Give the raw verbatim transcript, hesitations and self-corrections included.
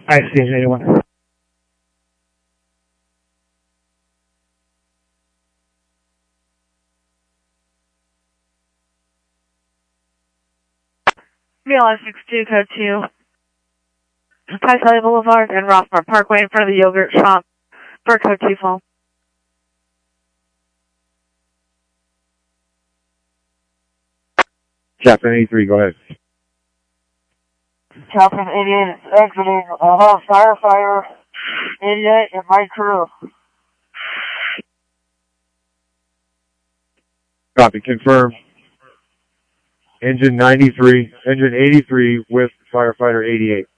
I see, eighty-one. V L S six two, code two. Piscataway Boulevard and Rossmore Parkway in front of the yogurt shop for code two full. Captain eighty-three, go ahead. Captain eighty-eight is exiting. I have firefighter eighty-eight and my crew. Copy, confirm. Engine ninety-three, engine eighty-three with firefighter eighty-eight.